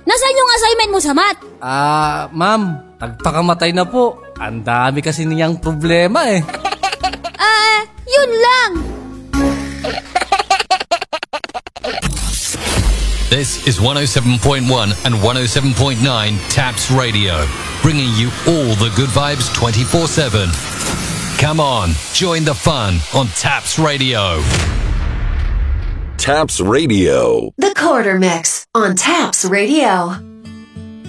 Nasaan yung assignment mo sa math? Ma'am, nagpakamatay na po. Ang dami kasi niyang problema eh. Yun lang. This is 107.1 and 107.9 Taps Radio, bringing you all the good vibes 24/7. Come on, join the fun on Taps Radio. Taps Radio. The Quarter Mix on Taps Radio.